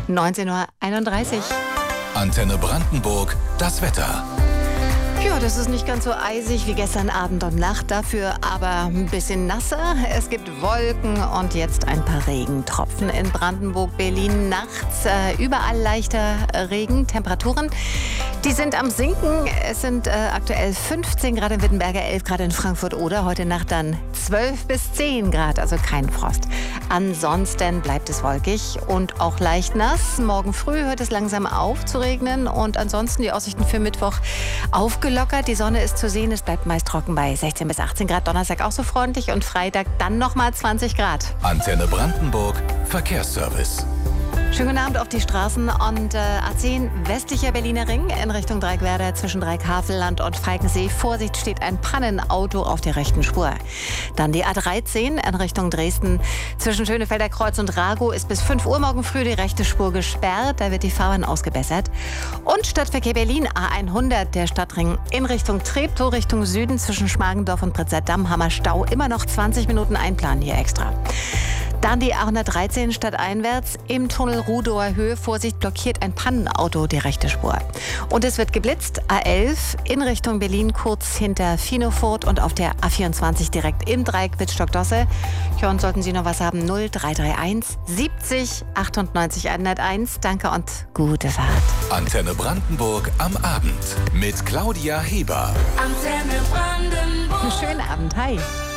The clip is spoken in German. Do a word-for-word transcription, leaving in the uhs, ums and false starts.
neunzehn Uhr einunddreißig. Antenne Brandenburg, das Wetter. Ja, das ist nicht ganz so eisig wie gestern Abend und Nacht, dafür aber ein bisschen nasser. Es gibt Wolken und jetzt ein paar Regentropfen in Brandenburg, Berlin. Nachts äh, überall leichter Regen, Temperaturen, die sind am Sinken. Es sind äh, aktuell fünfzehn Grad in Wittenberge, elf Grad in Frankfurt oder heute Nacht dann zwölf bis zehn Grad, also kein Frost. Ansonsten bleibt es wolkig und auch leicht nass. Morgen früh hört es langsam auf zu regnen und ansonsten die Aussichten für Mittwoch aufgelockert. Die Sonne ist zu sehen, es bleibt meist trocken bei sechzehn bis achtzehn Grad. Donnerstag auch so freundlich und Freitag dann nochmal zwanzig Grad. Antenne Brandenburg, Verkehrsservice. Schönen guten Abend auf die Straßen und äh, A zehn westlicher Berliner Ring in Richtung Dreieckwerder zwischen Dreieckhavelland und Falkensee. Vorsicht, steht ein Pannenauto auf der rechten Spur. Dann die A dreizehn in Richtung Dresden zwischen Schönefelder Kreuz und Ragow ist bis fünf Uhr morgen früh die rechte Spur gesperrt. Da wird die Fahrbahn ausgebessert. Und Stadtverkehr Berlin A hundert, der Stadtring in Richtung Treptow, Richtung Süden zwischen Schmargendorf und Pritzerdamm, Hammerstau. Immer noch zwanzig Minuten einplanen hier extra. Dann die A hundertdreizehn stadteinwärts im Tunnel Rudower Höhe. Vorsicht, blockiert ein Pannenauto die rechte Spur. Und es wird geblitzt. A elf in Richtung Berlin, kurz hinter Finofurt und auf der A vierundzwanzig direkt im Dreieck Wittstock-Dosse. Ja, und sollten Sie noch was haben, null drei drei eins siebzig achtundneunzig hunderteins. Danke und gute Fahrt. Antenne Brandenburg am Abend mit Claudia Heber. Antenne Brandenburg. Schönen Abend, hi.